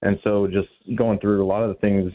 And so just going through a lot of the things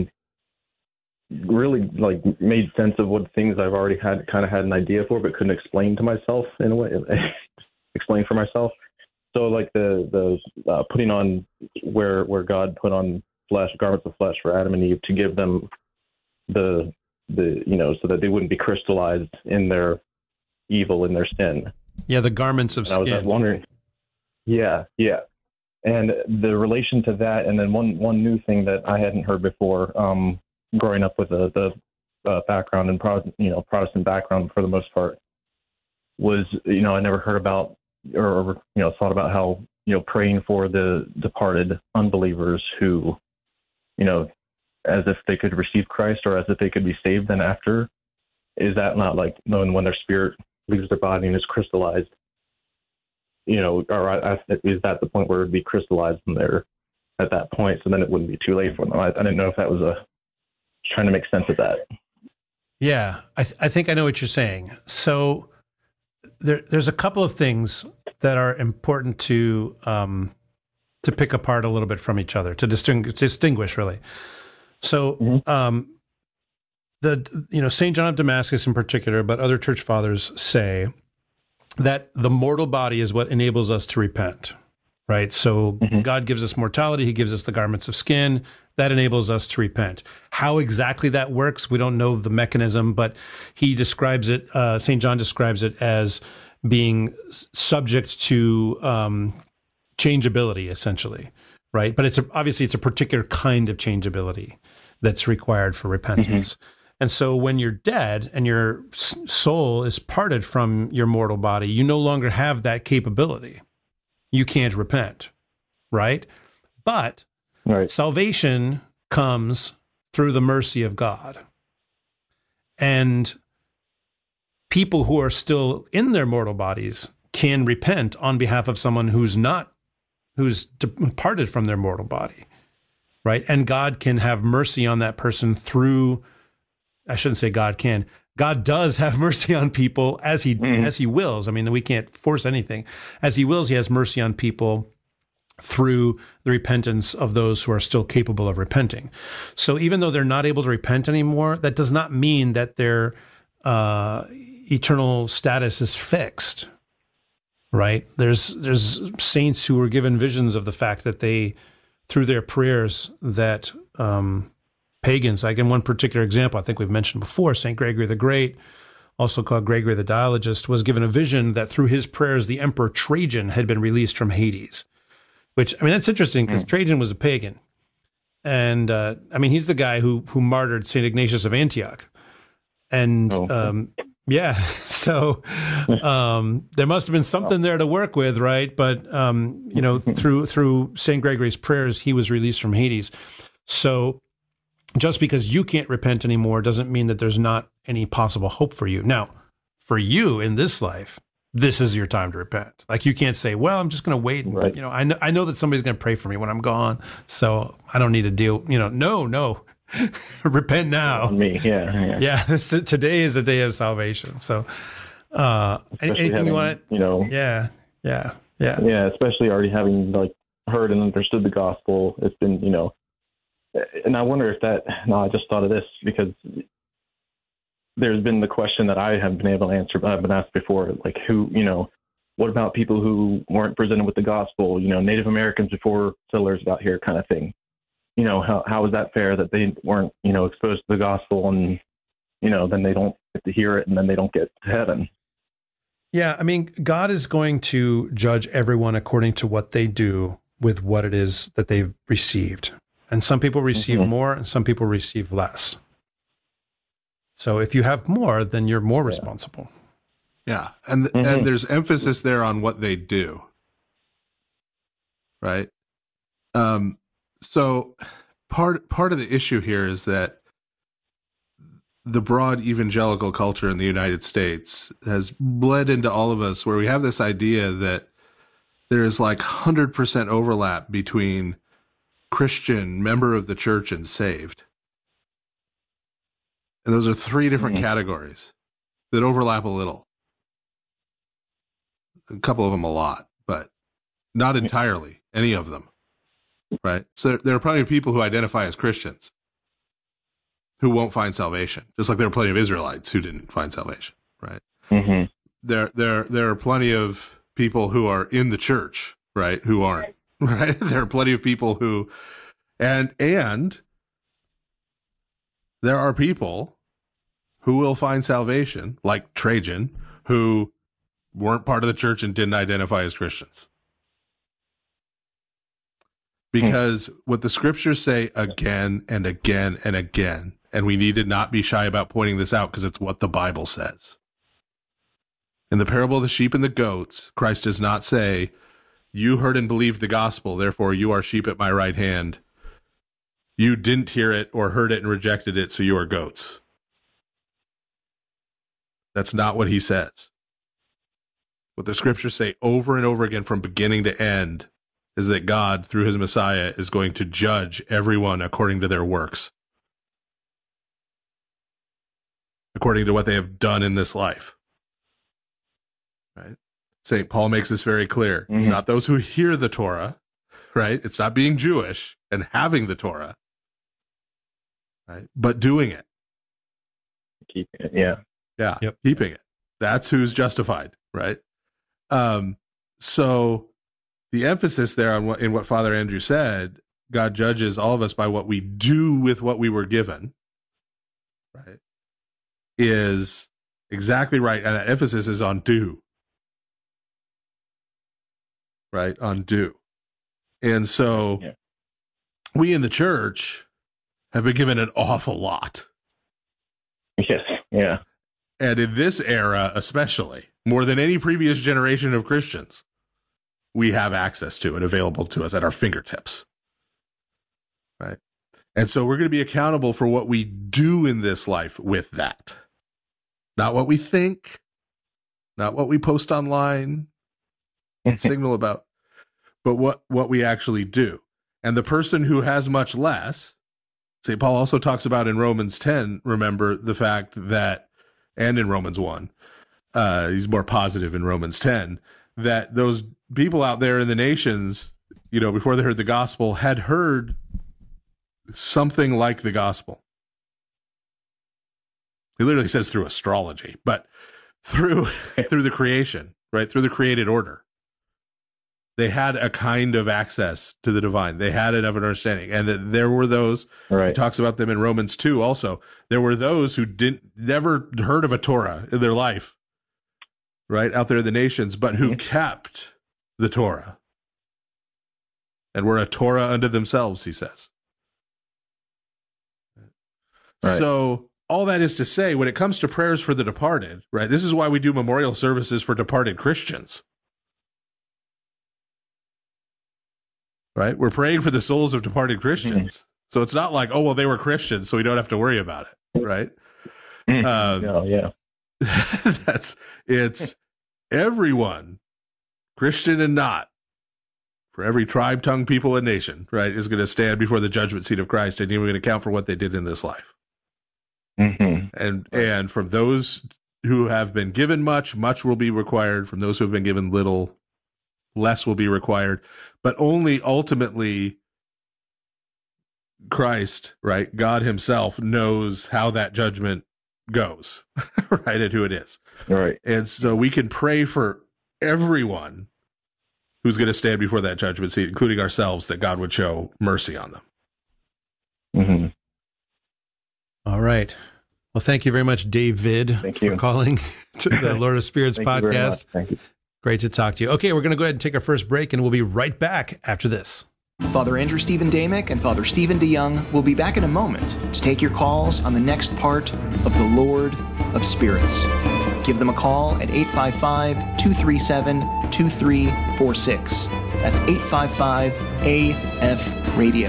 really like made sense of what things I've already had an idea for, but couldn't explain to myself in a way, explain for myself. So like the putting on where God put on flesh, garments of flesh for Adam and Eve to give them the so that they wouldn't be crystallized in their evil, in their sin. Yeah, the garments of skin. I was wondering. Yeah. And the relation to that, and then one new thing that I hadn't heard before, growing up with the background and Protestant background for the most part, was I never heard about or thought about how praying for the departed unbelievers who as if they could receive Christ or as if they could be saved then after. Is that not like knowing when their spirit leaves their body and is crystallized? Or is that the point where it would be crystallized in there at that point? So then it wouldn't be too late for them. I didn't know if that was trying to make sense of that. Yeah, I think I know what you're saying. So there's a couple of things that are important to pick apart a little bit from each other, to distinguish really. So St. John of Damascus in particular, but other church fathers say that the mortal body is what enables us to repent, right? So God gives us mortality. He gives us the garments of skin. That enables us to repent. How exactly that works, we don't know the mechanism, but he describes it, St. John describes it as being subject to changeability, essentially, right? But obviously it's a particular kind of changeability that's required for repentance. And so when you're dead and your soul is parted from your mortal body, you no longer have that capability. You can't repent, right? But salvation comes through the mercy of God. And people who are still in their mortal bodies can repent on behalf of someone who's departed from their mortal body, right? And God can have mercy on that person through, I shouldn't say God can. God does have mercy on people as he wills. I mean, we can't force anything. As he wills, he has mercy on people through the repentance of those who are still capable of repenting. So even though they're not able to repent anymore, that does not mean that their eternal status is fixed, right? There's saints who were given visions of the fact that they, through their prayers, that pagans, like in one particular example, I think we've mentioned before, St. Gregory the Great, also called Gregory the Dialogist, was given a vision that through his prayers, the Emperor Trajan had been released from Hades. Which, I mean, that's interesting because Trajan was a pagan. And, he's the guy who martyred St. Ignatius of Antioch. And, so there must have been something there to work with, right? But, through St. Gregory's prayers, he was released from Hades. So just because you can't repent anymore doesn't mean that there's not any possible hope for you. Now, for you in this life, this is your time to repent. Like you can't say, well, I'm just going to wait. Right. I know that somebody's going to pray for me when I'm gone, so I don't need to deal. No, repent now. On me, yeah. Today is the day of salvation. So, anything you want? Yeah. Especially already having like heard and understood the gospel. It's been, and I wonder if that. No, I just thought of this because there's been the question that I haven't been able to answer, but I've been asked before, like what about people who weren't presented with the gospel, Native Americans before settlers got here kind of thing. How is that fair that they weren't, exposed to the gospel and, then they don't get to hear it and then they don't get to heaven? Yeah. I mean, God is going to judge everyone according to what they do with what it is that they've received. And some people receive more and some people receive less. So if you have more, then you're more responsible. Yeah. And there's emphasis there on what they do. Right. So part of the issue here is that the broad evangelical culture in the United States has bled into all of us, where we have this idea that there is like 100% overlap between Christian, member of the church, and saved. And those are three different categories that overlap a little. A couple of them a lot, but not entirely, any of them. right? So there are plenty of people who identify as Christians who won't find salvation, just like there are plenty of Israelites who didn't find salvation, right? Mm-hmm. There are plenty of people who are in the church, right, who aren't, right? There are plenty of people who, and there are people who will find salvation, like Trajan, who weren't part of the church and didn't identify as Christians. Because what the scriptures say again and again and again, and we need to not be shy about pointing this out because it's what the Bible says. In the parable of the sheep and the goats, Christ does not say, you heard and believed the gospel, therefore you are sheep at my right hand. You didn't hear it or heard it and rejected it, so you are goats. That's not what he says. What the scriptures say over and over again from beginning to end is that God, through his Messiah, is going to judge everyone according to their works, according to what they have done in this life. Right? St. Paul makes this very clear. Mm-hmm. It's not those who hear the Torah, right? It's not being Jewish and having the Torah, right? But doing it. Keeping it, yeah. Yeah, yep. Keeping it. That's who's justified, right? So the emphasis there on in what Father Andrew said, God judges all of us by what we do with what we were given, right, is exactly right. And that emphasis is on do, right, on do. And so we in the church have been given an awful lot. Yes, yeah. And in this era, especially, more than any previous generation of Christians, we have access to and available to us at our fingertips. Right? And so we're going to be accountable for what we do in this life with that. Not what we think, not what we post online and signal about, but what we actually do. And the person who has much less, St. Paul also talks about in Romans 10, remember the fact that, and in Romans 1, he's more positive in Romans 10, that those people out there in the nations, you know, before they heard the gospel, had heard something like the gospel. He literally says through astrology, but through the creation, right? Through the created order. They had a kind of access to the divine. They had enough of an understanding. And that there were those, right. He talks about them in Romans 2 also. There were those who never heard of a Torah in their life, right, out there in the nations, but who kept the Torah and were a Torah unto themselves, he says. Right. So all that is to say, when it comes to prayers for the departed, right, this is why we do memorial services for departed Christians. Right? We're praying for the souls of departed Christians. Mm-hmm. So it's not like, oh, well, they were Christians, so we don't have to worry about it. Right? Yeah. It's everyone, Christian and not, for every tribe, tongue, people, and nation, right, is going to stand before the judgment seat of Christ, and you're going to account for what they did in this life. Mm-hmm. And from those who have been given much, much will be required. From those who have been given little, less will be required. But only ultimately Christ, right, God himself knows how that judgment goes, right, and who it is. Right. And so we can pray for everyone who's going to stand before that judgment seat, including ourselves, that God would show mercy on them. Mm-hmm. All right. Well, thank you very much, David, for calling to the Lord of Spirits podcast. Thank you. Great to talk to you. Okay, we're going to go ahead and take our first break, and we'll be right back after this. Father Andrew Stephen Damick and Father Stephen DeYoung will be back in a moment to take your calls on the next part of the Lord of Spirits. Give them a call at 855-237-2346. That's 855-AF-RADIO.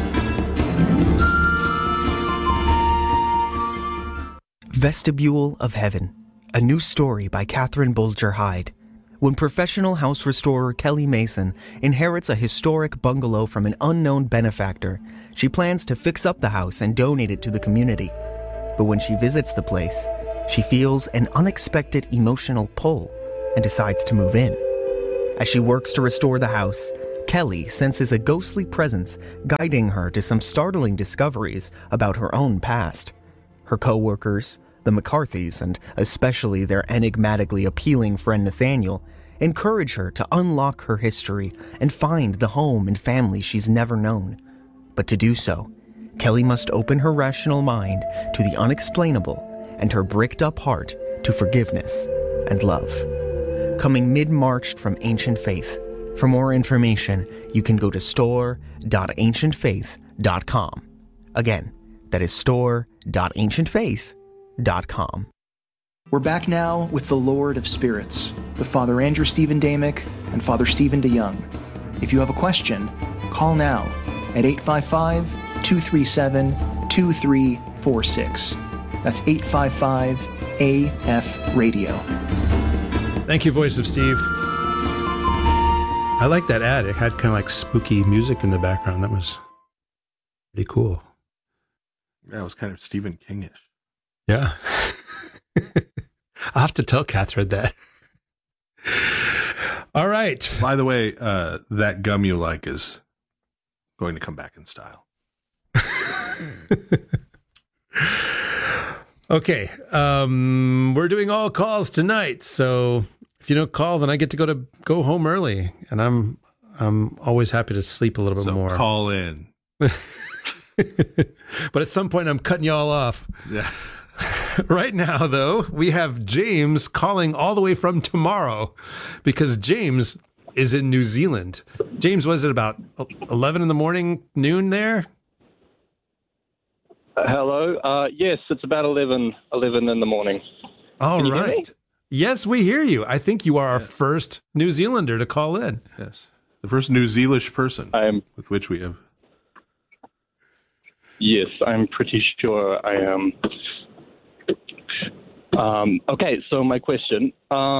Vestibule of Heaven, a new story by Catherine Bolger Hyde. When professional house restorer Kelly Mason inherits a historic bungalow from an unknown benefactor, she plans to fix up the house and donate it to the community. But when she visits the place, she feels an unexpected emotional pull and decides to move in. As she works to restore the house, Kelly senses a ghostly presence guiding her to some startling discoveries about her own past. Her co-workers, the McCarthys, and especially their enigmatically appealing friend Nathaniel, encourage her to unlock her history and find the home and family she's never known. But to do so, Kelly must open her rational mind to the unexplainable and her bricked-up heart to forgiveness and love. Coming mid-March from Ancient Faith. For more information, you can go to store.ancientfaith.com. Again, that is store.ancientfaith.com. We're back now with the Lord of Spirits, with Father Andrew Stephen Damick and Father Stephen DeYoung. If you have a question, call now at 855-237-2346. That's 855-AF-RADIO. Thank you, Voice of Steve. I like that ad. It had kind of like spooky music in the background. That was pretty cool. Yeah, it was kind of Stephen Kingish. Yeah. I'll have to tell Catherine that. All right. By the way, that gum you like is going to come back in style. Okay. We're doing all calls tonight. So if you don't call, then I get to go home early. And I'm always happy to sleep a little bit more. Call in. But at some point I'm cutting you all off. Yeah. Right now, though, we have James calling all the way from tomorrow because James is in New Zealand. James, was it about 11 in the morning, noon there? Hello. Yes, it's about 11 in the morning. All Can you hear me? right. Yes, we hear you. I think you are our first New Zealander to call in. Yes. The first New Zealish person with which we have. Yes, I'm pretty sure I am. Okay, so my question.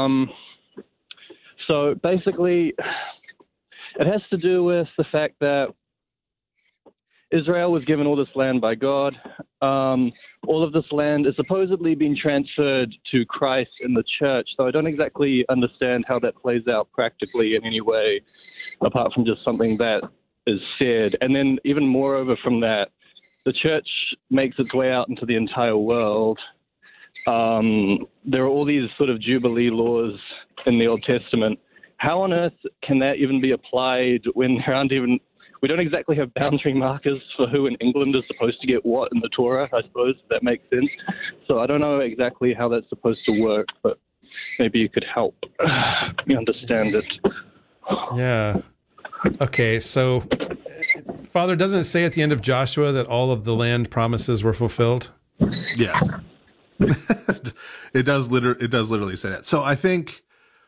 So basically, it has to do with the fact that Israel was given all this land by God. All of this land is supposedly being transferred to Christ in the church, so I don't exactly understand how that plays out practically in any way, apart from just something that is said. And then even moreover from that, the church makes its way out into the entire world. There are all these sort of Jubilee laws in the Old Testament. How on earth can that even be applied when we don't exactly have boundary markers for who in England is supposed to get what in the Torah, I suppose, if that makes sense. So I don't know exactly how that's supposed to work, but maybe you could help me understand it. Yeah. Okay, so Father, doesn't it say at the end of Joshua that all of the land promises were fulfilled? Yes. It does literally say that. So I think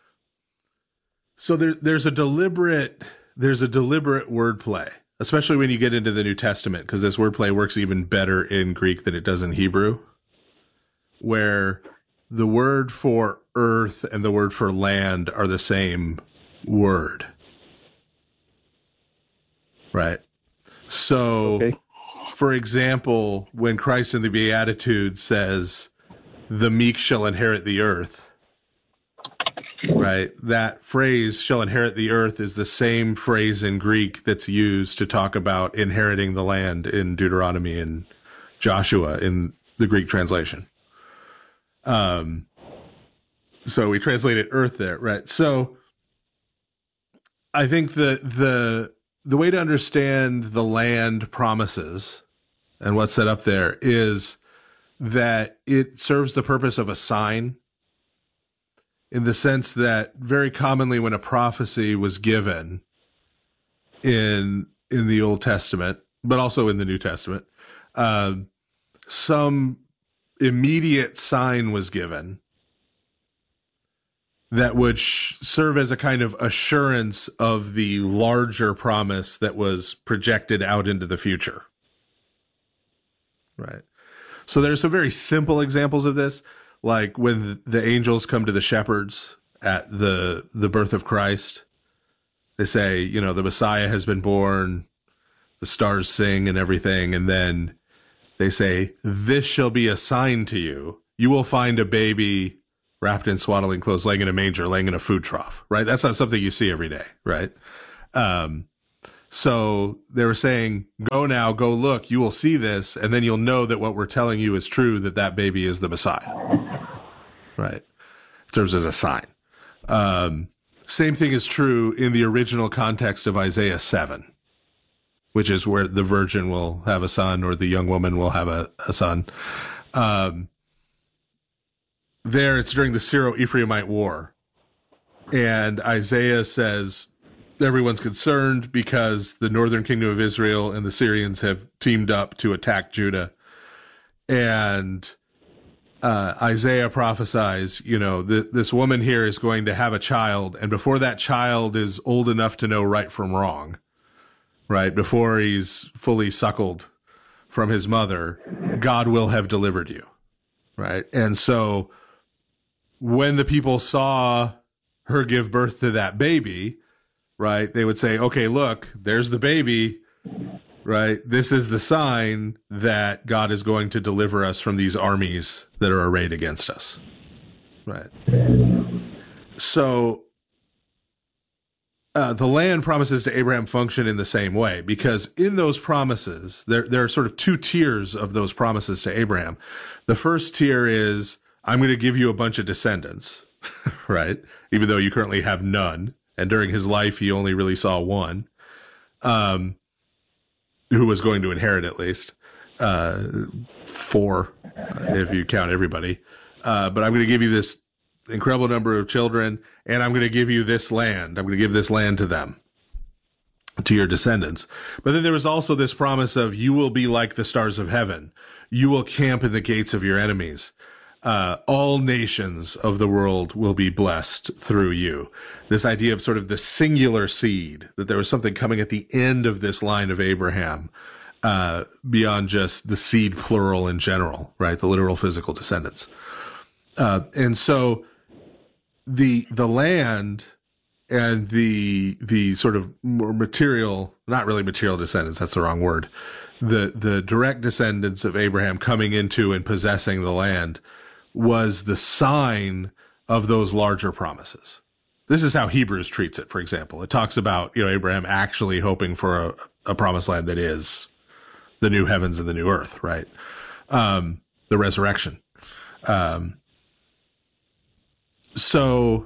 there's a deliberate wordplay, especially when you get into the New Testament, because this wordplay works even better in Greek than it does in Hebrew, where the word for earth and the word for land are the same word. Right? So, okay. For example, when Christ in the Beatitudes says, the meek shall inherit the earth, right? That phrase, shall inherit the earth, is the same phrase in Greek that's used to talk about inheriting the land in Deuteronomy and Joshua in the Greek translation. So we translated earth there, right? So I think the way to understand the land promises and what's set up there is that it serves the purpose of a sign, in the sense that very commonly when a prophecy was given in the Old Testament, but also in the New Testament, some immediate sign was given that would serve as a kind of assurance of the larger promise that was projected out into the future. Right. So there's some very simple examples of this, like when the angels come to the shepherds at the birth of Christ. They say, the Messiah has been born, the stars sing and everything, and then they say, this shall be a sign to you. You will find a baby wrapped in swaddling clothes, laying in a manger, laying in a food trough, right? That's not something you see every day, right? So they were saying, go now, go look, you will see this, and then you'll know that what we're telling you is true, that baby is the Messiah. Right? It serves as a sign. Same thing is true in the original context of Isaiah 7, which is where the virgin will have a son, or the young woman will have a son. There, it's during the Syro-Ephraimite War. And Isaiah says, everyone's concerned because the northern kingdom of Israel and the Syrians have teamed up to attack Judah. And Isaiah prophesies, this woman here is going to have a child, and before that child is old enough to know right from wrong, right, before he's fully suckled from his mother, God will have delivered you, right? And so when the people saw her give birth to that baby, right, they would say, okay, look, there's the baby, right? This is the sign that God is going to deliver us from these armies that are arrayed against us, right? So the land promises to Abraham function in the same way, because in those promises, there are sort of two tiers of those promises to Abraham. The first tier is, I'm going to give you a bunch of descendants, right? Even though you currently have none. And during his life, he only really saw one, who was going to inherit at least 4, if you count everybody. But I'm going to give you this incredible number of children, and I'm going to give you this land. I'm going to give this land to them, to your descendants. But then there was also this promise of, you will be like the stars of heaven. You will camp in the gates of your enemies. All nations of the world will be blessed through you. This idea of sort of the singular seed, that there was something coming at the end of this line of Abraham, beyond just the seed plural in general, right? The literal physical descendants. And so the land and the sort of more material, not really material descendants, that's the wrong word. The direct descendants of Abraham coming into and possessing the land was the sign of those larger promises. This is how Hebrews treats it, for example. It talks about, Abraham actually hoping for a promised land that is the new heavens and the new earth, right? The resurrection. So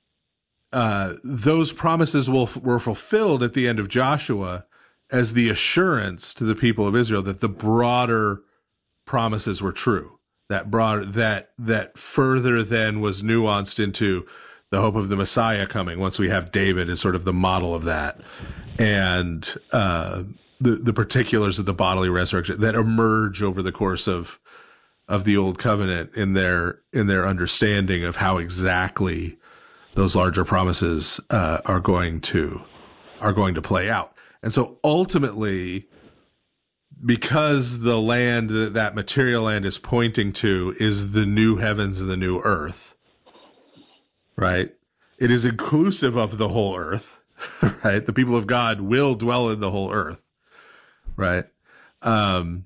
those promises were fulfilled at the end of Joshua as the assurance to the people of Israel that the broader promises were true. That further then was nuanced into the hope of the Messiah coming once we have David as sort of the model of that, and the particulars of the bodily resurrection that emerge over the course of the Old Covenant in their understanding of how exactly those larger promises are going to play out. And so ultimately, because the land that material land is pointing to is the new heavens and the new earth, right? It is inclusive of the whole earth, right? The people of God will dwell in the whole earth, right? So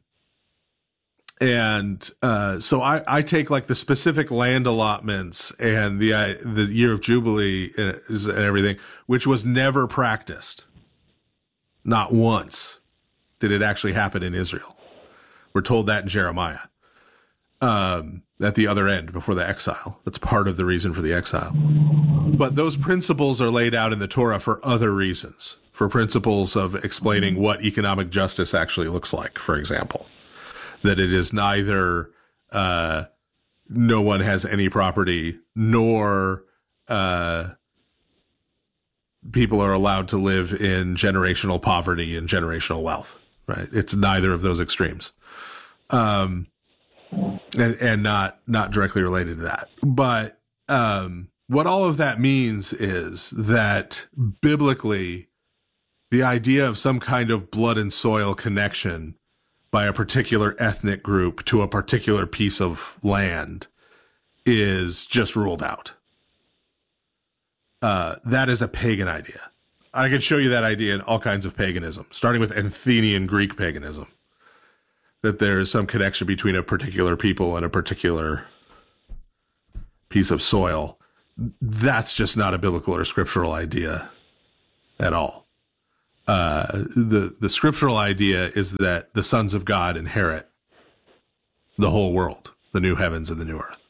I take like the specific land allotments and the year of Jubilee and everything, which was never practiced. Not once did it actually happen in Israel. We're told that in Jeremiah, at the other end before the exile. That's part of the reason for the exile. But those principles are laid out in the Torah for other reasons, for principles of explaining what economic justice actually looks like, for example. That it is neither no one has any property, nor people are allowed to live in generational poverty and generational wealth, right? It's neither of those extremes. And not directly related to that. But what all of that means is that biblically, the idea of some kind of blood and soil connection by a particular ethnic group to a particular piece of land is just ruled out. That is a pagan idea. I can show you that idea in all kinds of paganism, starting with Athenian Greek paganism, that there is some connection between a particular people and a particular piece of soil. That's just not a biblical or scriptural idea at all. the scriptural idea is that the sons of God inherit the whole world, the new heavens and the new earth.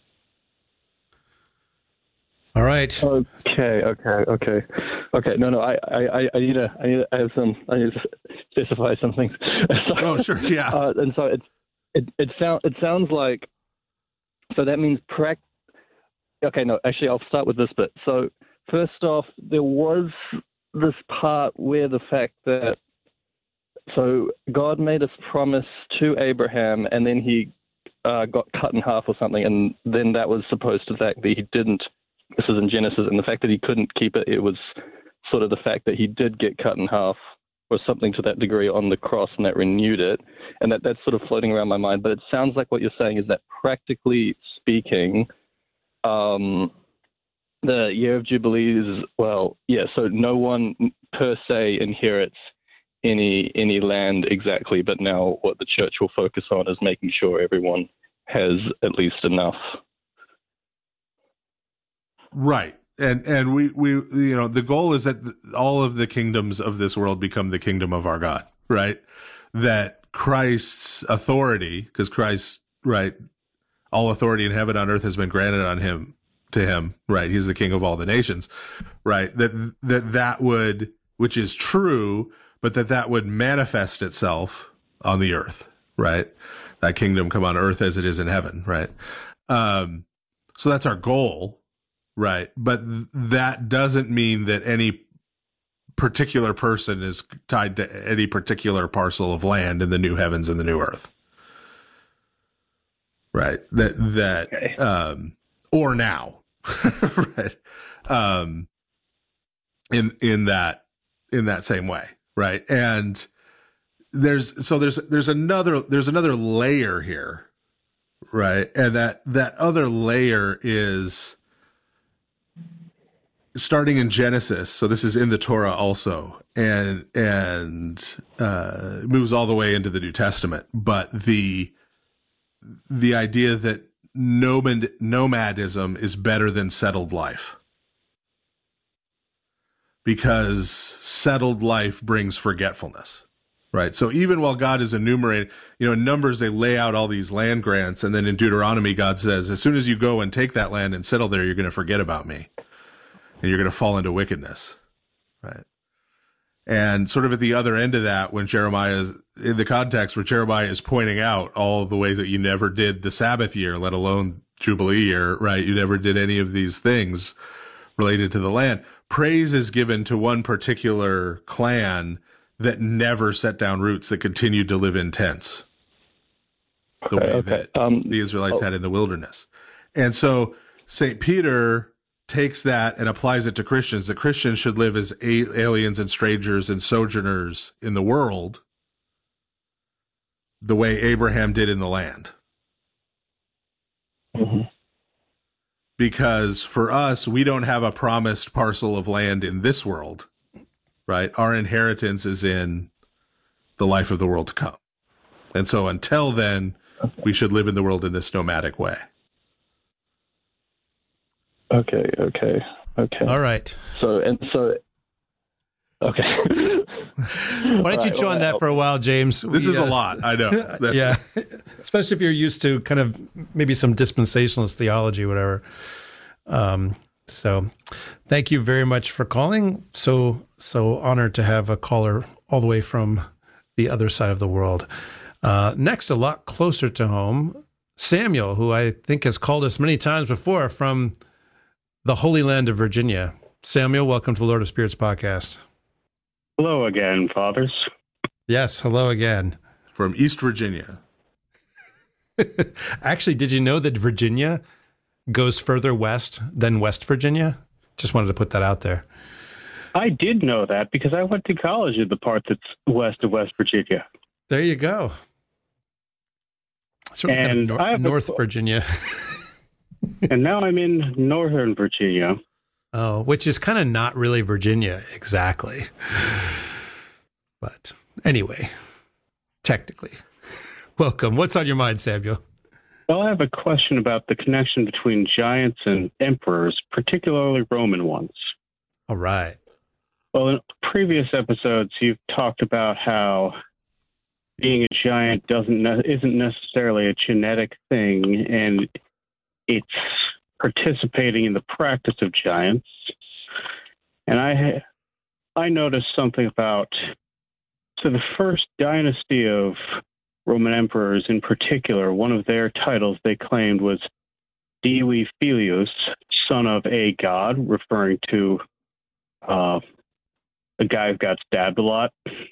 All right. Okay. No. I need to specify some things. Oh, sure. Yeah. And so it sounds like, so that means okay, no, actually I'll start with this bit. So first off, there was this part where the fact that, so God made a promise to Abraham and then he got cut in half or something, and then that was supposed to the fact that he didn't. This is in Genesis, and the fact that he couldn't keep it, it was sort of the fact that he did get cut in half or something to that degree on the cross, and that renewed it. And that's sort of floating around my mind. But it sounds like what you're saying is that practically speaking, the year of Jubilee is, well, yeah, so no one per se inherits any land exactly, but now what the church will focus on is making sure everyone has at least enough. Right. And we the goal is that all of the kingdoms of this world become the kingdom of our God, right? That Christ's authority, because Christ, right, all authority in heaven and on earth has been granted to him, right? He's the king of all the nations, right? That would, which is true, but that would manifest itself on the earth, right? That kingdom come on earth as it is in heaven, right? So that's our goal. Right. But that doesn't mean that any particular person is tied to any particular parcel of land in the new heavens and the new earth. Right. Okay. Or now. Right. In that same way. Right. And there's another layer here. Right. And that other layer is starting in Genesis, so this is in the Torah also, and moves all the way into the New Testament. But the idea that nomadism is better than settled life, because settled life brings forgetfulness, right? So even while God is enumerating, in Numbers they lay out all these land grants, and then in Deuteronomy God says, as soon as you go and take that land and settle there, you're going to forget about me. And you're going to fall into wickedness, right? And sort of at the other end of that, when Jeremiah is in the context where Jeremiah is pointing out all the ways that you never did the Sabbath year, let alone Jubilee year, right? You never did any of these things related to the land. Praise is given to one particular clan that never set down roots, that continued to live in tents, the way that the Israelites had in the wilderness. And so St. Peter takes that and applies it to Christians, that Christians should live as aliens and strangers and sojourners in the world, the way Abraham did in the land. Mm-hmm. Because for us, we don't have a promised parcel of land in this world, right? Our inheritance is in the life of the world to come. And so until then, we should live in the world in this nomadic way. Okay. All right. Okay. Why don't you chew on that for a while, James? This is a lot, I know. Yeah, especially if you're used to kind of maybe some dispensationalist theology, whatever. So thank you very much for calling. So honored to have a caller all the way from the other side of the world. Next, a lot closer to home, Samuel, who I think has called us many times before from the Holy Land of Virginia. Samuel, welcome to the Lord of Spirits podcast. Hello again, fathers. Yes, hello again. From East Virginia. Actually, did you know that Virginia goes further west than West Virginia? Just wanted to put that out there. I did know that because I went to college in the part that's west of West Virginia. There you go. Certainly and kind of North Virginia. And now I'm in Northern Virginia. Oh, which is kind of not really Virginia exactly. But anyway, technically. Welcome. What's on your mind, Samuel? Well, I have a question about the connection between giants and emperors, particularly Roman ones. All right. Well, in previous episodes, you've talked about how being a giant isn't necessarily a genetic thing, and it's participating in the practice of giants. And I noticed something about the first dynasty of Roman emperors in particular. One of their titles they claimed was Divi Filius, son of a god, referring to a guy who got stabbed a lot.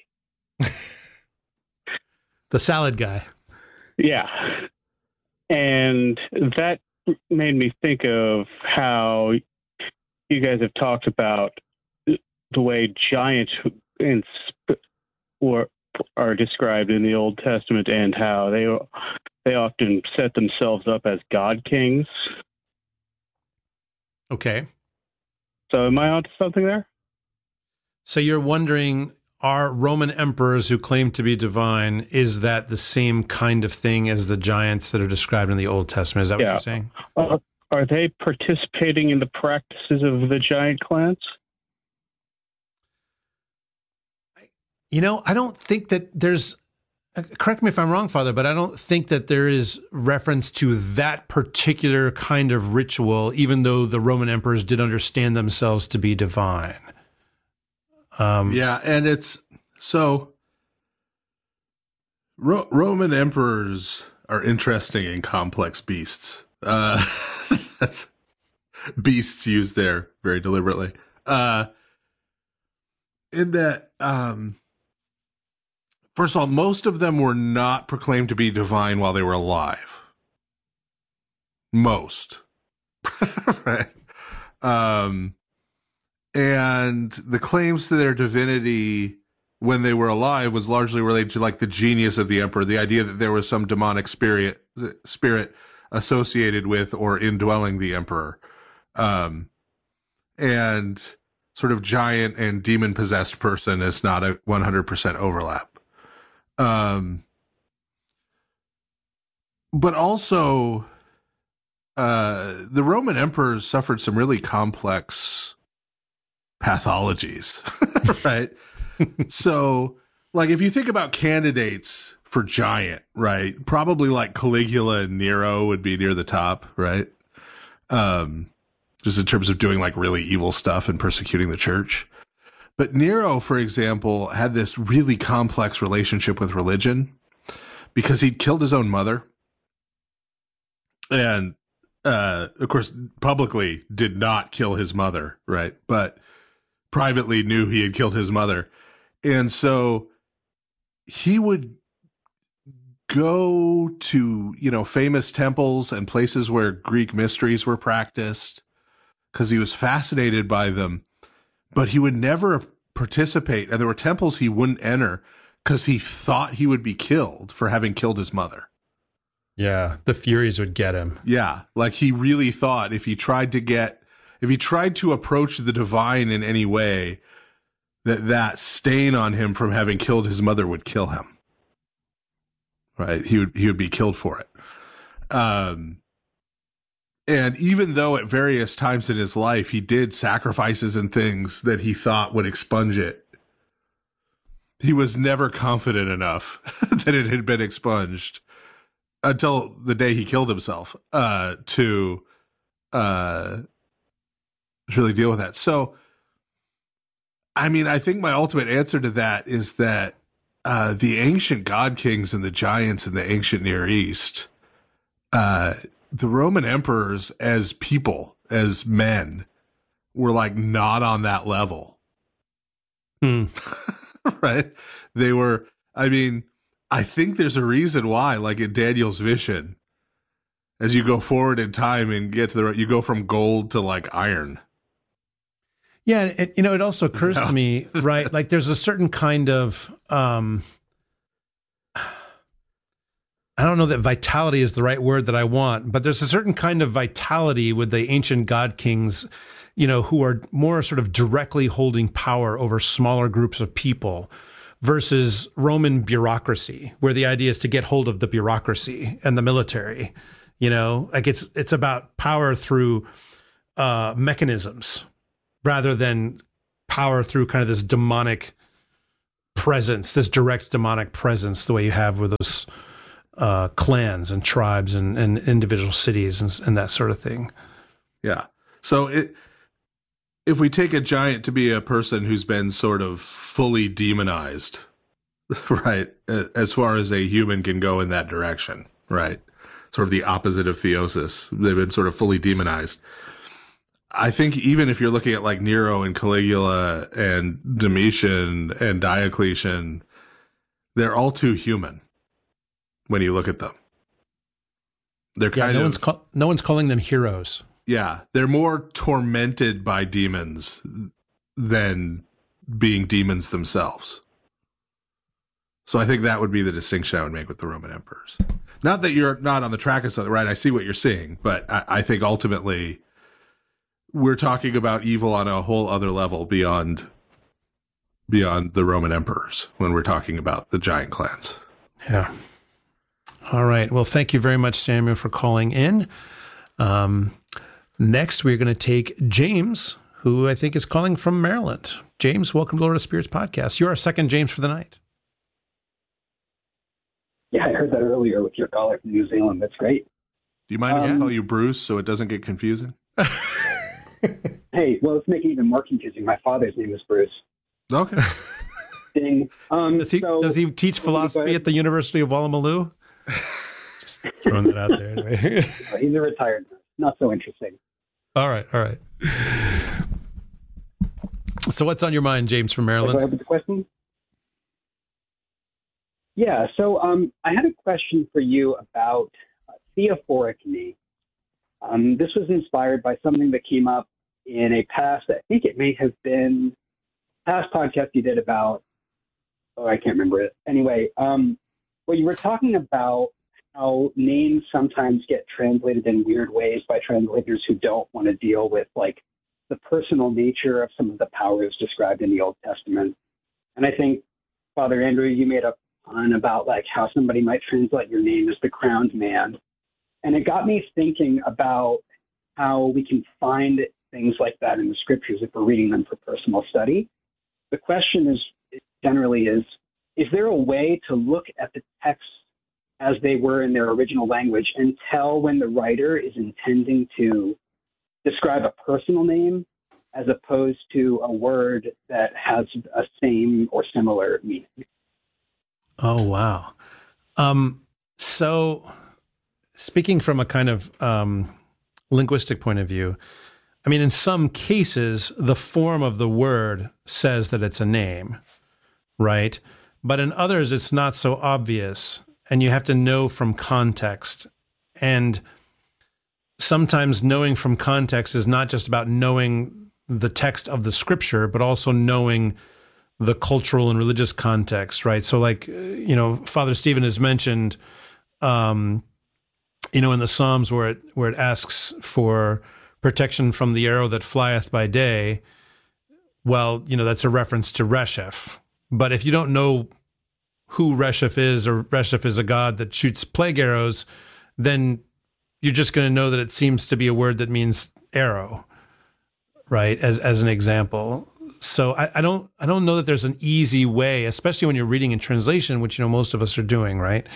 The salad guy. Yeah. And that made me think of how you guys have talked about the way giants are described in the Old Testament and how they often set themselves up as god kings. Okay. So am I onto something there? So you're wondering, are Roman emperors who claim to be divine, is that the same kind of thing as the giants that are described in the Old Testament? Is that what you're saying? Are they participating in the practices of the giant clans? I don't think that there's, correct me if I'm wrong, Father, but I don't think that there is reference to that particular kind of ritual, even though the Roman emperors did understand themselves to be divine. Yeah, and it's so Roman emperors are interesting and complex beasts. That's beasts used there very deliberately. In that, first of all, most of them were not proclaimed to be divine while they were alive. Most, right? And the claims to their divinity when they were alive was largely related to like the genius of the emperor, the idea that there was some demonic spirit associated with or indwelling the emperor. And sort of giant and demon possessed person is not a 100% overlap. But also, the Roman emperors suffered some really complex pathologies, right? So, like, if you think about candidates for giant, right? Probably like Caligula and Nero would be near the top, right? Just in terms of doing like really evil stuff and persecuting the church. But Nero, for example, had this really complex relationship with religion because he'd killed his own mother. And, of course, publicly did not kill his mother, right? But privately knew he had killed his mother. And so he would go to, famous temples and places where Greek mysteries were practiced because he was fascinated by them, but he would never participate. And there were temples he wouldn't enter because he thought he would be killed for having killed his mother. Yeah, the Furies would get him. Yeah, like he really thought if he tried to approach the divine in any way, that stain on him from having killed his mother would kill him. Right? He would be killed for it. And even though at various times in his life he did sacrifices and things that he thought would expunge it, he was never confident enough that it had been expunged until the day he killed himself to really deal with that. So, I mean, I think my ultimate answer to that is that the ancient god kings and the giants in the ancient Near East, the Roman emperors as people, as men, were like not on that level. Right? They were, I mean, I think there's a reason why, like in Daniel's vision, as you go forward in time and get to you go from gold to like iron. Yeah, it also occurs to me, right? Like there's a certain kind of, I don't know that vitality is the right word that I want, but there's a certain kind of vitality with the ancient god kings, who are more sort of directly holding power over smaller groups of people versus Roman bureaucracy, where the idea is to get hold of the bureaucracy and the military, like it's about power through mechanisms rather than power through kind of this demonic presence, this direct demonic presence, the way you have with those clans and tribes and individual cities and that sort of thing. Yeah. So if we take a giant to be a person who's been sort of fully demonized, right, as far as a human can go in that direction, right, sort of the opposite of theosis, they've been sort of fully demonized. I think even if you're looking at like Nero and Caligula and Domitian and Diocletian, they're all too human when you look at them. They're kind of no one's calling them heroes. Yeah, they're more tormented by demons than being demons themselves. So I think that would be the distinction I would make with the Roman emperors. Not that you're not on the track of something, right? I see what you're seeing, but I think ultimately we're talking about evil on a whole other level beyond the Roman emperors when we're talking about the giant clans. Yeah. All right. Well, thank you very much, Samuel, for calling in. Next, we're going to take James, who I think is calling from Maryland. James, welcome to Lord of Spirits podcast. You're our second James for the night. Yeah, I heard that earlier with your caller from New Zealand. That's great. Do you mind if I call you Bruce so it doesn't get confusing? Hey, well, let's make it even more confusing. My father's name is Bruce. Okay. Ding. Does he teach philosophy at the University of Woolloomooloo? Just throwing that out there. Anyway. He's a retired nurse. Not so interesting. All right. So what's on your mind, James from Maryland? Do I have the question? Yeah, so I had a question for you about theophoricity. This was inspired by something that came up in a past, I think it may have been past podcast you did about, I can't remember it. Anyway, well, you were talking about how names sometimes get translated in weird ways by translators who don't want to deal with like the personal nature of some of the powers described in the Old Testament. And I think, Father Andrew, you made a pun about like how somebody might translate your name as the crowned man. And it got me thinking about how we can find things like that in the scriptures if we're reading them for personal study. The question is generally is there a way to look at the texts as they were in their original language and tell when the writer is intending to describe a personal name as opposed to a word that has a same or similar meaning? Oh, wow. So speaking from a kind of linguistic point of view, I mean, in some cases, the form of the word says that it's a name, right? But in others, it's not so obvious, and you have to know from context. And sometimes knowing from context is not just about knowing the text of the scripture, but also knowing the cultural and religious context, right? So like, Father Stephen has mentioned, in the Psalms where it asks for protection from the arrow that flieth by day, well, that's a reference to Resheph. But if you don't know who Resheph is, or Resheph is a god that shoots plague arrows, then you're just going to know that it seems to be a word that means arrow, right? As an example. So I don't know that there's an easy way, especially when you're reading in translation, which most of us are doing, right?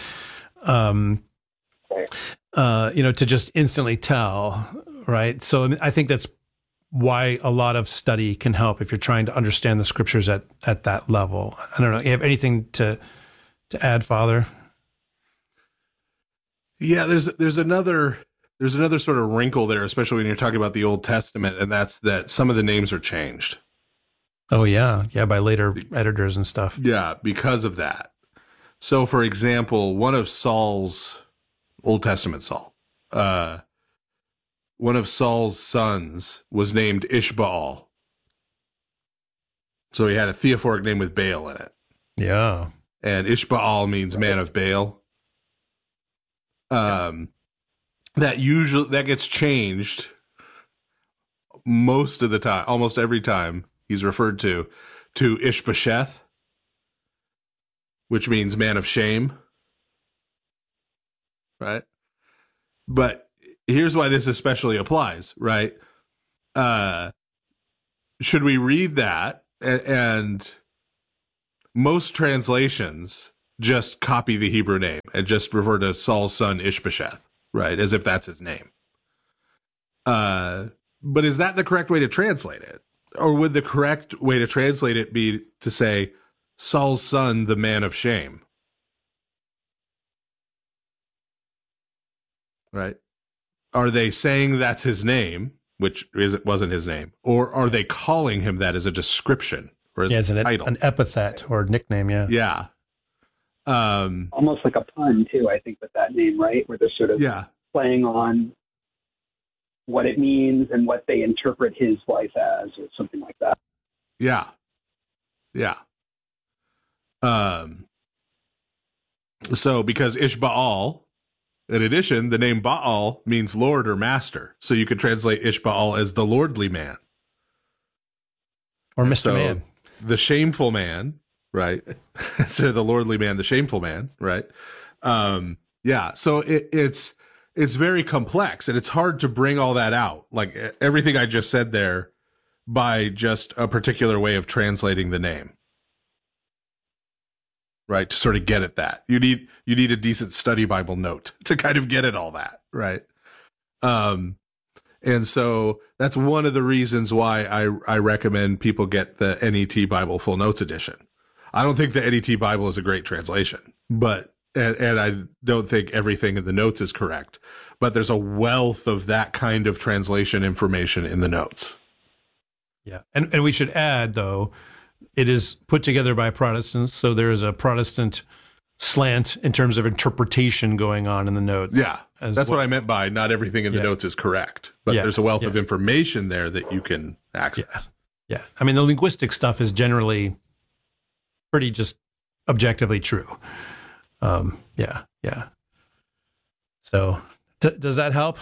To just instantly tell, right? So I think that's why a lot of study can help if you're trying to understand the scriptures at that level. I don't know. You have anything to add, Father? Yeah, there's another sort of wrinkle there, especially when you're talking about the Old Testament, and that's that some of the names are changed. Oh yeah, by later editors and stuff. Yeah, because of that. So, for example, one of Saul's Old Testament Saul, one of Saul's sons was named Ishbaal. So he had a theophoric name with Baal in it. Yeah, and Ishbaal means man of Baal. That gets changed most of the time, almost every time he's referred to Ishbosheth, which means man of shame. Right? But here's why this especially applies, right? Should we read that And most translations just copy the Hebrew name and just refer to Saul's son Ishbosheth, right? As if that's his name. But is that the correct way to translate it? Or would the correct way to translate it be to say Saul's son, the man of shame? Right? Are they saying that's his name, which wasn't his name, or are they calling him that as a description or as a title? An epithet or nickname, yeah. Yeah. Almost like a pun too, I think, with that name, right? Where they're sort of playing on what it means and what they interpret his life as, or something like that. Yeah. Yeah. So because Ishbaal, in addition, the name Baal means Lord or Master. So you could translate Ishbaal as the lordly man. Or Mr. Man. The shameful man, right? Instead of the lordly man, the shameful man, right? Yeah. So it's very complex, and it's hard to bring all that out. Like everything I just said there, by just a particular way of translating the name. Right, to sort of get at that. You need a decent study Bible note to kind of get at all that, right? And so that's one of the reasons why I recommend people get the NET Bible Full Notes Edition. I don't think the NET Bible is a great translation, but and I don't think everything in the notes is correct, but there's a wealth of that kind of translation information in the notes. Yeah, and we should add, though, it is put together by Protestants, so there is a Protestant slant in terms of interpretation going on in the notes. Yeah, that's what I meant by not everything in the notes is correct, but there's a wealth of information there that you can access. Yeah, I mean, the linguistic stuff is generally pretty just objectively true. Yeah. So does that help?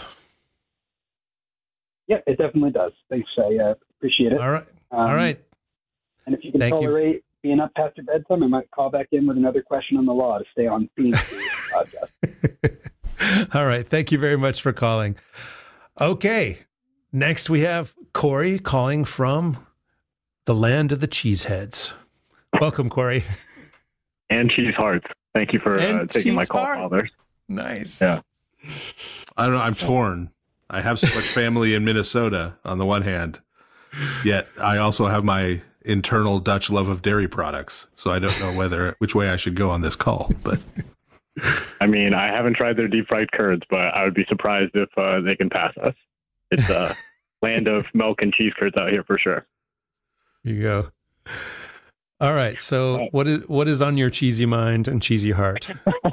Yeah, it definitely does. Thanks. I appreciate it. All right. And if you can tolerate being up past your bedtime, I might call back in with another question on the law to stay on theme for the podcast. All right. Thank you very much for calling. Okay. Next, we have Corey calling from the land of the cheeseheads. Welcome, Corey. And cheese hearts. Thank you for taking my call, Father. Nice. Yeah. I don't know. I'm torn. I have so much family in Minnesota on the one hand, yet I also have my internal Dutch love of dairy products. So I don't know which way I should go on this call, but I mean, I haven't tried their deep fried curds, but I would be surprised if they can pass us. It's a land of milk and cheese curds out here for sure. Here you go. All right. So what is on your cheesy mind and cheesy heart?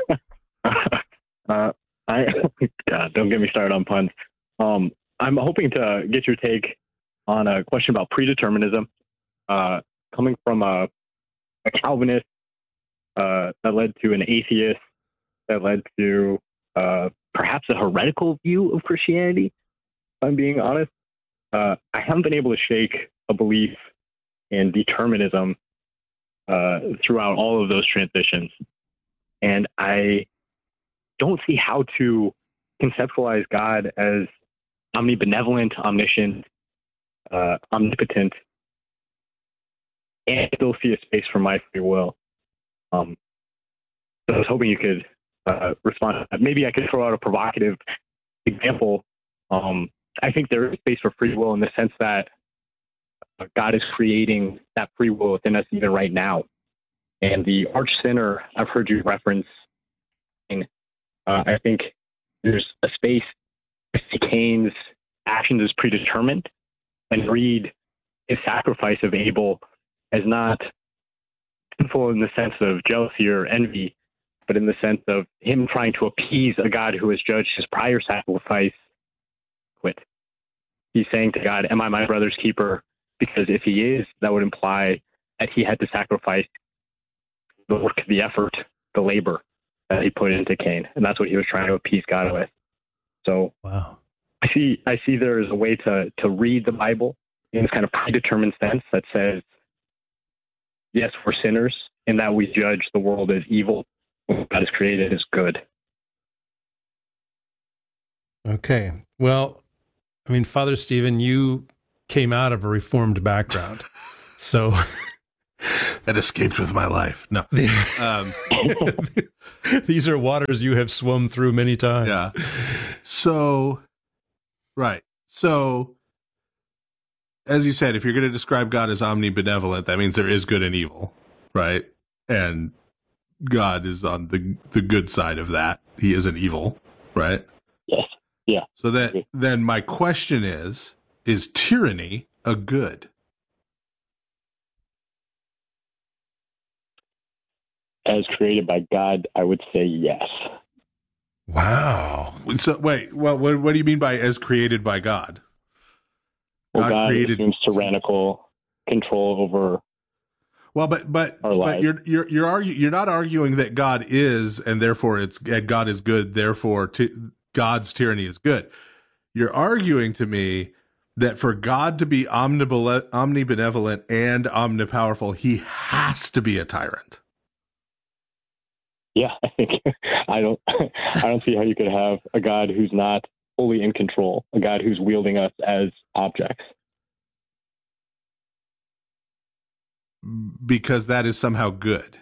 God, don't get me started on puns. I'm hoping to get your take on a question about predeterminism, coming from a Calvinist that led to an atheist, that led to perhaps a heretical view of Christianity, if I'm being honest. I haven't been able to shake a belief in determinism throughout all of those transitions. And I don't see how to conceptualize God as omnibenevolent, omniscient, omnipotent, and still see a space for my free will. So I was hoping you could respond to that. Maybe I could throw out a provocative example. I think there is space for free will in the sense that God is creating that free will within us even right now. And the arch sinner I've heard you reference, I think there's a space to see Cain's actions as predetermined and read his sacrifice of Abel as not sinful in the sense of jealousy or envy, but in the sense of him trying to appease a God who has judged his prior sacrifice. He's saying to God, am I my brother's keeper? Because if he is, that would imply that he had to sacrifice the work, the effort, the labor that he put into Cain. And that's what he was trying to appease God with. So wow. I see there is a way to read the Bible in this kind of predetermined sense that says, yes, we're sinners, and that we judge the world as evil. What God has created is good. Okay. Well, I mean, Father Stephen, you came out of a Reformed background. So and escaped with my life. No. These are waters you have swum through many times. Yeah. So, right. So, as you said, if you're going to describe God as omnibenevolent, that means there is good and evil, right? And God is on the good side of that. He isn't evil, right? Yes. Yeah. So then my question is tyranny a good? As created by God, I would say yes. Wow. So wait, well, what do you mean by as created by God? Well, God assumes tyrannical control over. Well, but you're not arguing that God is, and therefore God is good. Therefore, God's tyranny is good. You're arguing to me that for God to be omnibenevolent and omnipowerful, he has to be a tyrant. Yeah, I think I don't see how you could have a God who's not fully in control, a God who's wielding us as objects. Because that is somehow good.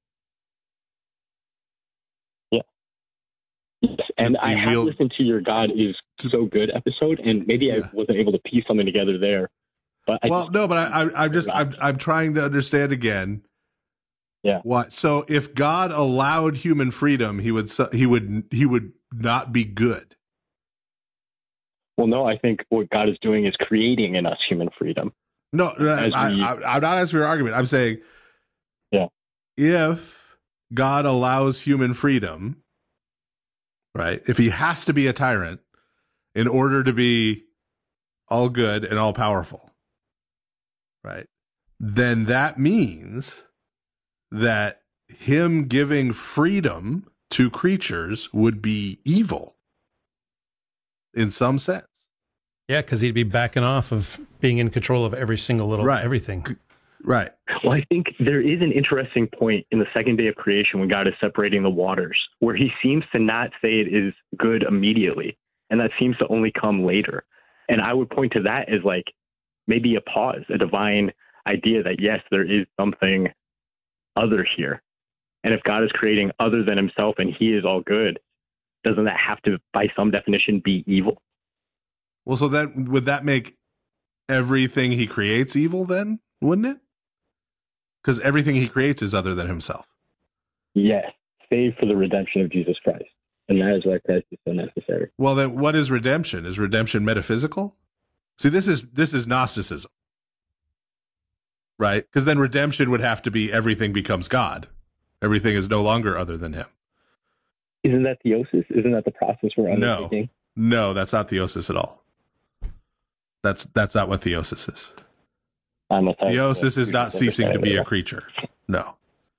Yeah. Yes. And I have listened to your God is so good episode, and maybe I wasn't able to piece something together there. But I'm trying to understand again. Yeah. What? So if God allowed human freedom, he would not be good. Well, no, I think what God is doing is creating in us human freedom. No, I'm not asking for your argument. I'm saying, yeah, if God allows human freedom, right? If he has to be a tyrant in order to be all good and all powerful, right? Then that means that him giving freedom to creatures would be evil in some sense. Yeah, because he'd be backing off of being in control of every single little everything. Right. Well, I think there is an interesting point in the second day of creation when God is separating the waters, where he seems to not say it is good immediately. And that seems to only come later. And I would point to that as like maybe a pause, a divine idea that, yes, there is something other here. And if God is creating other than himself and he is all good, doesn't that have to, by some definition, be evil? Well, so would that make everything he creates evil then, wouldn't it? Because everything he creates is other than himself. Yes, save for the redemption of Jesus Christ. And that is why Christ is so necessary. Well, then what is redemption? Is redemption metaphysical? See, this is Gnosticism. Right? Because then redemption would have to be everything becomes God. Everything is no longer other than him. Isn't that theosis? Isn't that the process we're undertaking? No, that's not theosis at all. That's not what theosis is. Theosis is not ceasing to be a creature. No.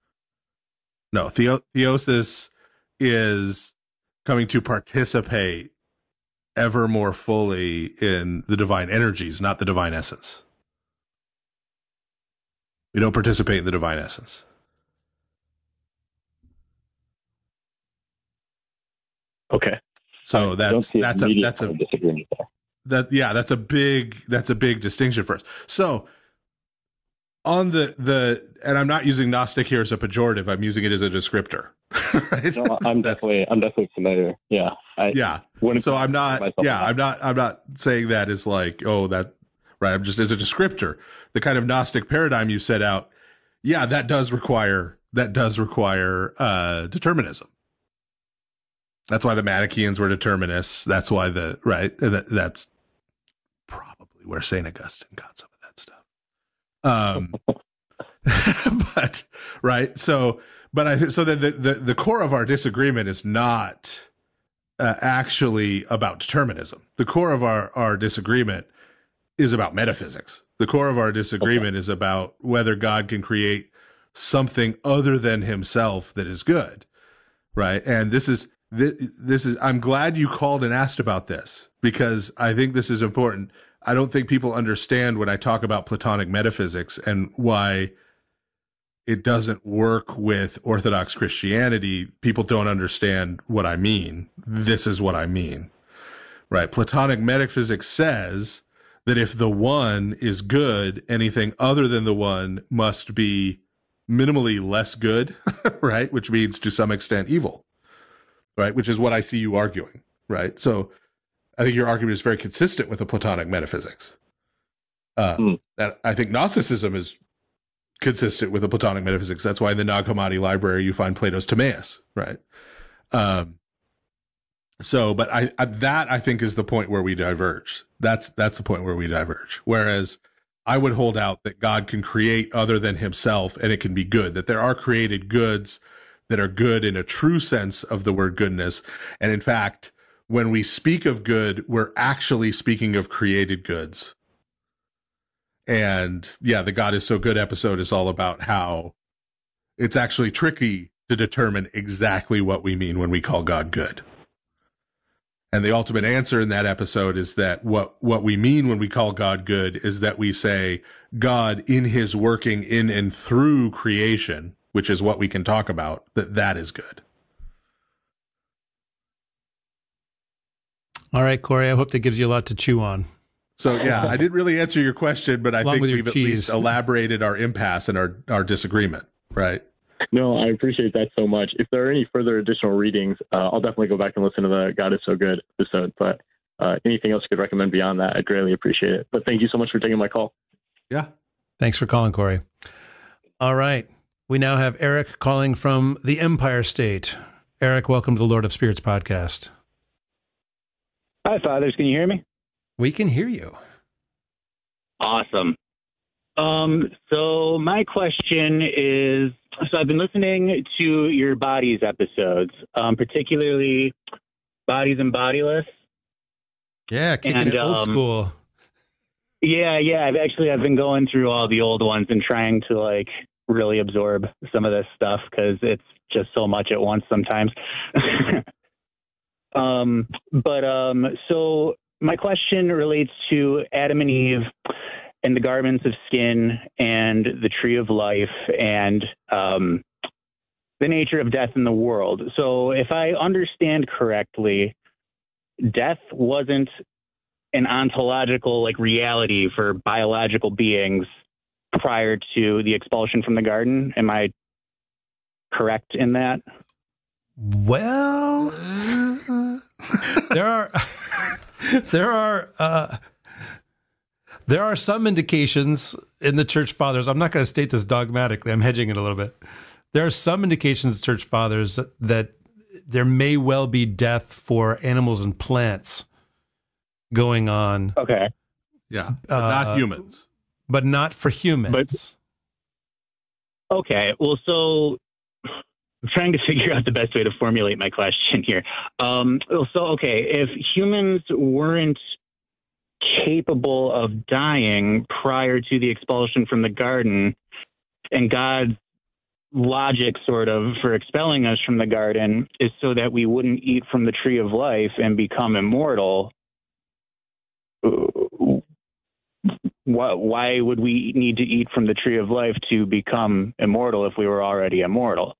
Theosis is coming to participate ever more fully in the divine energies, not the divine essence. We don't participate in the divine essence. Okay. So that's a disagreement there. That's a big distinction for us. So on the and I'm not using Gnostic here as a pejorative, I'm using it as a descriptor. Right? No, I'm definitely familiar. Yeah. So I'm not saying that as like, oh, that right. I'm just as a descriptor. The kind of Gnostic paradigm you set out, that does require determinism. That's why the Manichaeans were determinists. That's why that's probably where St. Augustine got some of that stuff. But right. So the core of our disagreement is not actually about determinism. The core of our disagreement is about metaphysics. The core of our disagreement is about whether God can create something other than himself that is good. Right. And this is, I'm glad you called and asked about this because I think this is important. I don't think people understand when I talk about Platonic metaphysics and why it doesn't work with Orthodox Christianity. People don't understand what I mean. This is what I mean, right? Platonic metaphysics says that if the one is good, anything other than the one must be minimally less good, right? Which means to some extent evil, right? Which is what I see you arguing, right? So I think your argument is very consistent with the Platonic metaphysics. And I think Gnosticism is consistent with the Platonic metaphysics. That's why in the Nag Hammadi library you find Plato's Timaeus, right? But I think is the point where we diverge. That's the point where we diverge. Whereas I would hold out that God can create other than himself and it can be good, that there are created goods that are good in a true sense of the word goodness. And in fact, when we speak of good, we're actually speaking of created goods. And yeah, the God is so good episode is all about how it's actually tricky to determine exactly what we mean when we call God good. And the ultimate answer in that episode is that what we mean when we call God good is that we say God in his working in and through creation, which is what we can talk about, that is good. All right, Corey, I hope that gives you a lot to chew on. So yeah, I didn't really answer your question, but I think we've at least elaborated our impasse and our disagreement, right? No, I appreciate that so much. If there are any further additional readings, I'll definitely go back and listen to the God is So Good episode. But anything else you could recommend beyond that, I'd greatly appreciate it. But thank you so much for taking my call. Yeah. Thanks for calling, Corey. All right. We now have Eric calling from the Empire State. Eric, welcome to the Lord of Spirits podcast. Hi, fathers. Can you hear me? We can hear you. Awesome. So my question is, so I've been listening to your bodies episodes, particularly Bodies and Bodiless. Yeah, kicking it old school. Yeah. I've been going through all the old ones and trying to like really absorb some of this stuff because it's just so much at once sometimes. So my question relates to Adam and Eve and the garments of skin and the tree of life and the nature of death in the world. So if I understand correctly, death wasn't an ontological like reality for biological beings prior to the expulsion from the garden. Am I correct in that? Well, there are some indications in the church fathers. I'm not going to state this dogmatically. I'm hedging it a little bit. There are some indications in the church fathers that there may well be death for animals and plants going on. Okay. Yeah. But not humans. But not for humans. Okay. Well, so I'm trying to figure out the best way to formulate my question here. If humans weren't capable of dying prior to the expulsion from the garden, and God's logic sort of for expelling us from the garden is so that we wouldn't eat from the tree of life and become immortal, why would we need to eat from the tree of life to become immortal if we were already immortal?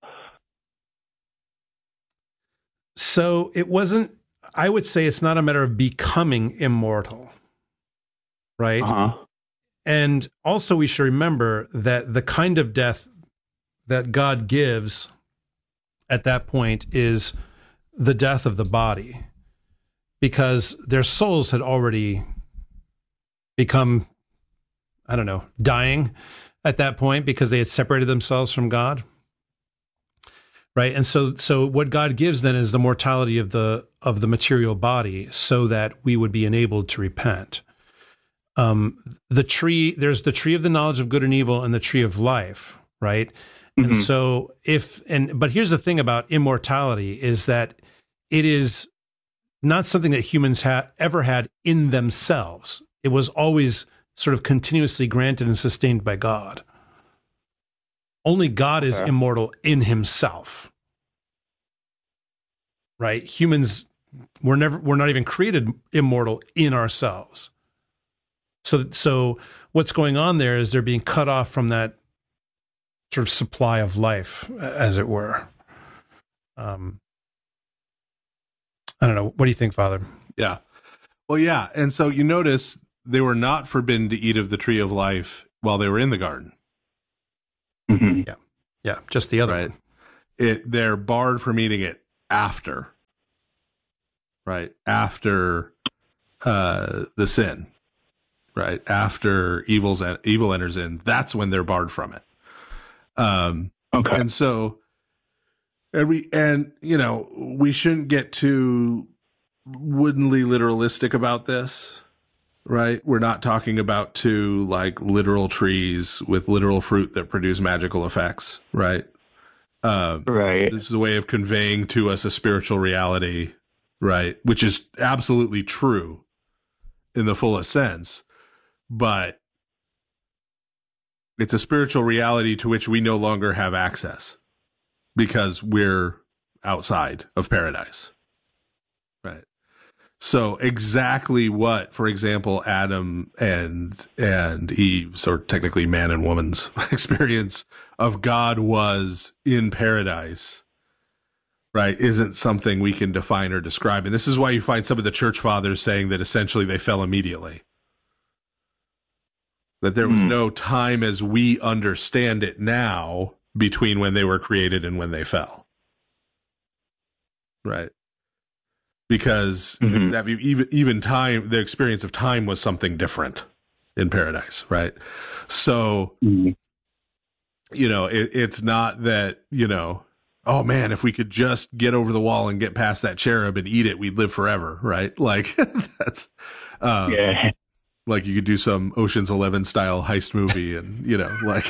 So it wasn't, I would say it's not a matter of becoming immortal, right? Uh-huh. And also we should remember that the kind of death that God gives at that point is the death of the body, because their souls had already become, dying at that point because they had separated themselves from God. Right. And so what God gives then is the mortality of the material body so that we would be enabled to repent. There's the tree of the knowledge of good and evil and the tree of life. Right. Mm-hmm. And so but here's the thing about immortality is that it is not something that humans ever had in themselves. It was always sort of continuously granted and sustained by God. Only God is immortal in himself, right? Humans, we're not even created immortal in ourselves. So what's going on there is they're being cut off from that sort of supply of life, as it were. I don't know. What do you think, Father? Yeah. Well, yeah. And so you notice they were not forbidden to eat of the tree of life while they were in the garden. Mm-hmm. Yeah, just the other one. They're barred from eating it after, right? After the sin, right? After evil enters in, that's when they're barred from it. Okay. And so, we shouldn't get too woodenly literalistic about this, right? We're not talking about two like literal trees with literal fruit that produce magical effects, right? Right. This is a way of conveying to us a spiritual reality, right? Which is absolutely true in the fullest sense, but it's a spiritual reality to which we no longer have access because we're outside of paradise, right? So exactly what, for example, Adam and Eve's, or technically man and woman's experience of God was in paradise, right, isn't something we can define or describe. And this is why you find some of the church fathers saying that essentially they fell immediately. That there was no time as we understand it now between when they were created and when they fell. Right. Because that even time, the experience of time was something different in paradise, right? So, it's not that, oh man, if we could just get over the wall and get past that cherub and eat it, we'd live forever, right? Like that's, like you could do some Ocean's 11 style heist movie and, like,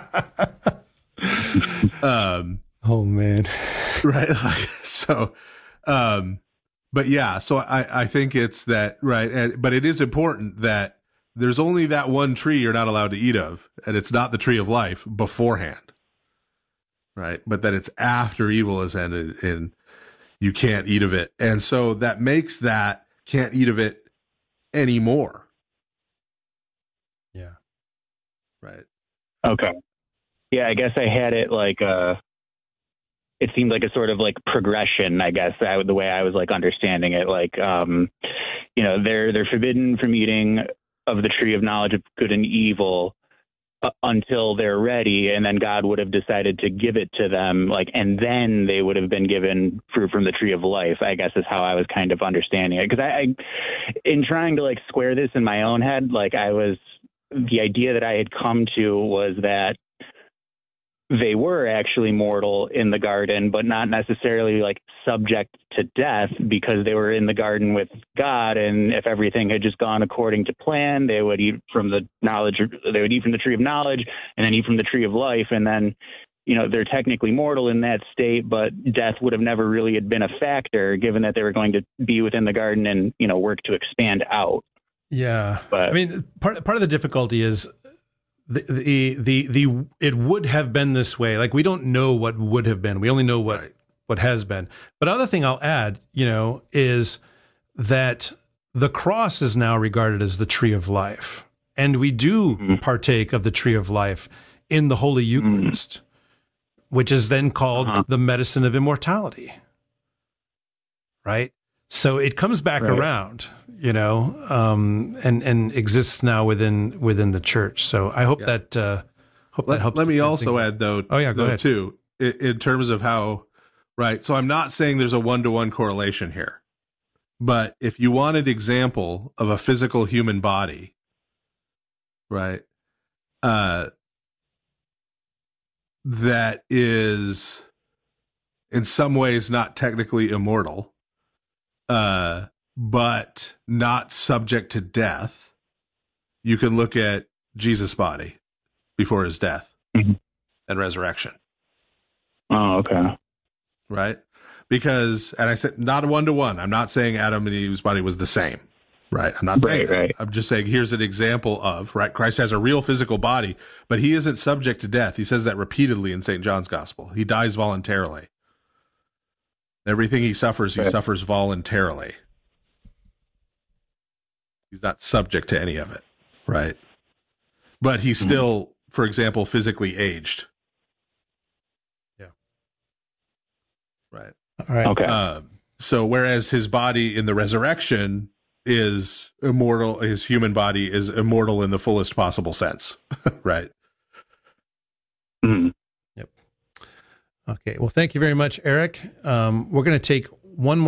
oh man. Right. Like, so, but yeah, so I think it's that, right. But it is important that there's only that one tree you're not allowed to eat of, and it's not the tree of life beforehand. Right. But that it's after evil has ended and you can't eat of it. And so that makes that can't eat of it anymore. Yeah. Right. Okay. Yeah, I guess I had it like it seemed like a sort of like progression, I guess, the way I was like understanding it. Like, they're forbidden from eating of the tree of knowledge of good and evil until they're ready, and then God would have decided to give it to them, like, and then they would have been given fruit from the tree of life, I guess is how I was kind of understanding it. Because I in trying to like square this in my own head, like the idea that I had come to was that they were actually mortal in the garden, but not necessarily like subject to death because they were in the garden with God. And if everything had just gone according to plan, they would eat from the tree of knowledge and then eat from the tree of life. And then, they're technically mortal in that state, but death would have never really had been a factor given that they were going to be within the garden and, work to expand out. Yeah. But I mean, part of the difficulty is the it would have been this way. Like, we don't know what would have been. We only know what has been. But other thing I'll add, is that the cross is now regarded as the tree of life. And we do partake of the tree of life in the Holy Eucharist, which is then called the medicine of immortality. Right? So it comes back around, and exists now within the church. So I hope that helps. Let me also add though. Oh yeah, go ahead. Too, in terms of how, right. So I'm not saying there's a 1-to-1 correlation here, but if you want an example of a physical human body, right, that is in some ways not technically immortal, but not subject to death, you can look at Jesus' body before his death and resurrection. Oh, okay. Right? Because, and I said, not a 1-to-1. I'm not saying Adam and Eve's body was the same. Right? I'm not saying that. Right. I'm just saying here's an example of, right? Christ has a real physical body, but he isn't subject to death. He says that repeatedly in St. John's Gospel. He dies voluntarily. Everything he suffers voluntarily. He's not subject to any of it, right? But he's still, for example, physically aged. Yeah. Right. All right. Okay. So whereas his body in the resurrection is immortal. His human body is immortal in the fullest possible sense, right? Mhm. Yep. Okay. Well, thank you very much, Eric. We're going to take one more.